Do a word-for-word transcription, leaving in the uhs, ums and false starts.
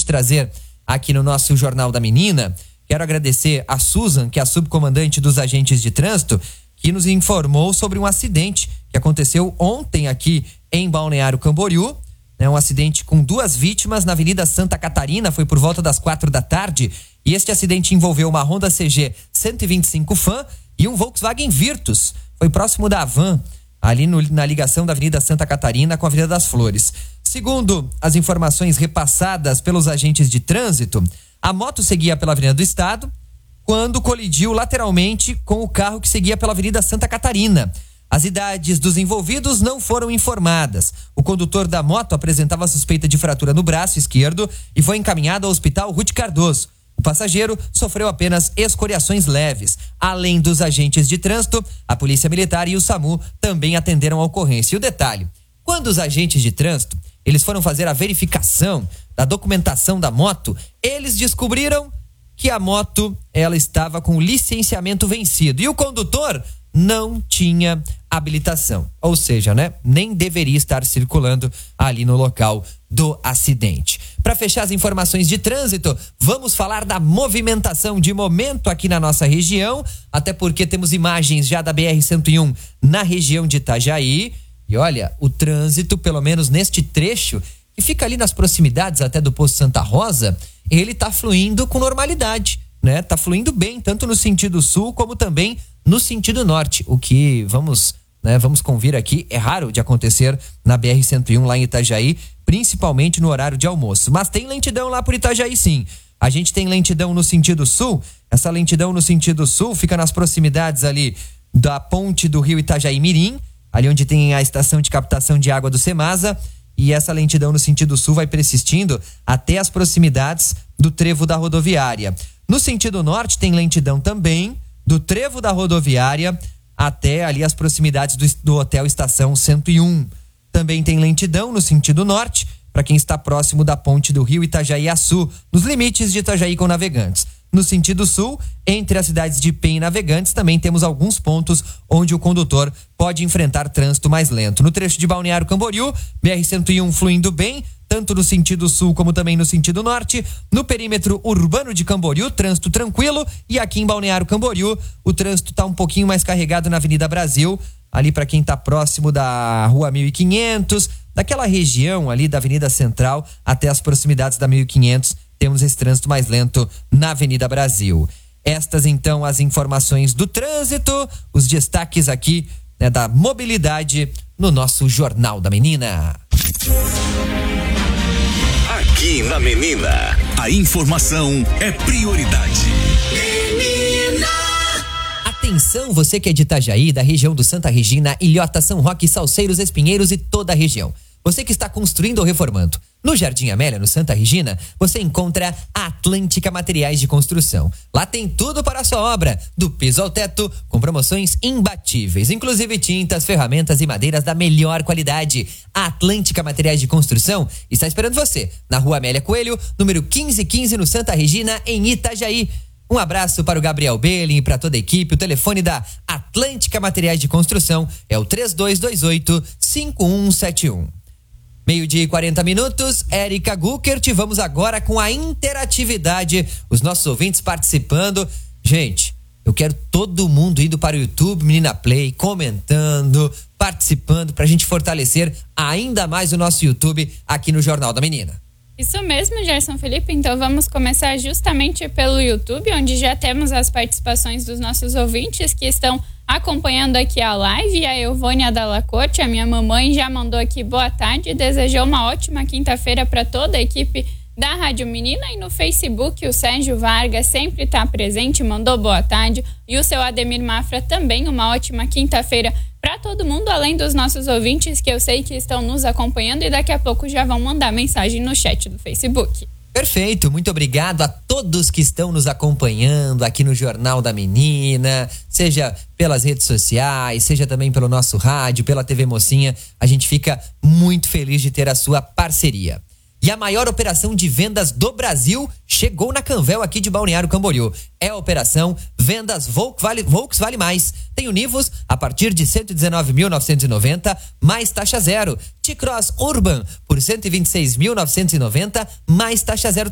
trazer aqui no nosso Jornal da Menina. Quero agradecer a Susan, que é a subcomandante dos agentes de trânsito, que nos informou sobre um acidente que aconteceu ontem aqui em Balneário Camboriú. É um acidente com duas vítimas na Avenida Santa Catarina, foi por volta das quatro da tarde. E este acidente envolveu uma Honda C G cento e vinte e cinco Fan e um Volkswagen Virtus. Foi próximo da Van, ali no, na ligação da Avenida Santa Catarina com a Avenida das Flores. Segundo as informações repassadas pelos agentes de trânsito, a moto seguia pela Avenida do Estado quando colidiu lateralmente com o carro que seguia pela Avenida Santa Catarina. As idades dos envolvidos não foram informadas. O condutor da moto apresentava suspeita de fratura no braço esquerdo e foi encaminhado ao Hospital Ruth Cardoso. O passageiro sofreu apenas escoriações leves. Além dos agentes de trânsito, a Polícia Militar e o SAMU também atenderam a ocorrência. E o detalhe, quando os agentes de trânsito, eles foram fazer a verificação da documentação da moto, eles descobriram que a moto, ela estava com licenciamento vencido e o condutor não tinha habilitação, ou seja, né, nem deveria estar circulando ali no local do acidente. Para fechar as informações de trânsito, vamos falar da movimentação de momento aqui na nossa região, até porque temos imagens já da B R cento e um na região de Itajaí. E olha, o trânsito, pelo menos neste trecho, que fica ali nas proximidades até do Posto Santa Rosa, ele tá fluindo com normalidade, né? Tá fluindo bem, tanto no sentido sul como também no sentido norte, o que vamos, né, vamos convir aqui, é raro de acontecer na B R cento e um lá em Itajaí, principalmente no horário de almoço. Mas tem lentidão lá por Itajaí, sim. A gente tem lentidão no sentido sul. Essa lentidão no sentido sul fica nas proximidades ali da ponte do rio Itajaí-Mirim, ali onde tem a estação de captação de água do Semasa, e essa lentidão no sentido sul vai persistindo até as proximidades do trevo da rodoviária. No sentido norte tem lentidão também, do trevo da rodoviária até ali as proximidades do, do Hotel Estação cento e um. Também tem lentidão no sentido norte, para quem está próximo da ponte do rio Itajaí-Açu, nos limites de Itajaí com Navegantes. No sentido sul, entre as cidades de Penha e Navegantes, também temos alguns pontos onde o condutor pode enfrentar trânsito mais lento. No trecho de Balneário Camboriú, B R cento e um fluindo bem, tanto no sentido sul como também no sentido norte. No perímetro urbano de Camboriú, trânsito tranquilo. E aqui em Balneário Camboriú, o trânsito está um pouquinho mais carregado na Avenida Brasil, ali para quem está próximo da Rua mil e quinhentos, daquela região ali da Avenida Central até as proximidades da mil e quinhentos, temos esse trânsito mais lento na Avenida Brasil. Estas então as informações do trânsito, os destaques aqui, né, da mobilidade no nosso Jornal da Menina. Aqui na Menina, a informação é prioridade. Menina! Atenção, você que é de Itajaí, da região do Santa Regina, Ilhota, São Roque, Salceiros, Espinheiros e toda a região. Você que está construindo ou reformando. No Jardim Amélia, no Santa Regina, você encontra a Atlântica Materiais de Construção. Lá tem tudo para a sua obra, do piso ao teto, com promoções imbatíveis, inclusive tintas, ferramentas e madeiras da melhor qualidade. A Atlântica Materiais de Construção está esperando você, na Rua Amélia Coelho, número quinze quinze, no Santa Regina, em Itajaí. Um abraço para o Gabriel Belling e para toda a equipe. O telefone da Atlântica Materiais de Construção é o três dois dois oito, cinco um sete um. Meio-dia e quarenta minutos, Érica Guckert, vamos agora com a interatividade, os nossos ouvintes participando. Gente, eu quero todo mundo indo para o YouTube, Menina Play, comentando, participando, pra gente fortalecer ainda mais o nosso YouTube aqui no Jornal da Menina. Isso mesmo, Gerson Felipe, então vamos começar justamente pelo YouTube, onde já temos as participações dos nossos ouvintes que estão acompanhando aqui a live. A Euvônia Dalla Corte, a minha mamãe, já mandou aqui boa tarde e desejou uma ótima quinta-feira para toda a equipe da Rádio Menina. E no Facebook, o Sérgio Vargas sempre está presente, mandou boa tarde. E o seu Ademir Mafra também, uma ótima quinta-feira para todo mundo, além dos nossos ouvintes que eu sei que estão nos acompanhando e daqui a pouco já vão mandar mensagem no chat do Facebook. Perfeito, muito obrigado a todos que estão nos acompanhando aqui no Jornal da Menina, seja pelas redes sociais, seja também pelo nosso rádio, pela T V Mocinha. A gente fica muito feliz de ter a sua parceria. E a maior operação de vendas do Brasil chegou na Canvel aqui de Balneário Camboriú. É a operação Vendas Volks Vale, Volks Vale Mais. Tem Univos a partir de cento e dezenove mil novecentos e noventa, mais taxa zero. T-Cross Urban por cento e vinte e seis mil novecentos e noventa, mais taxa zero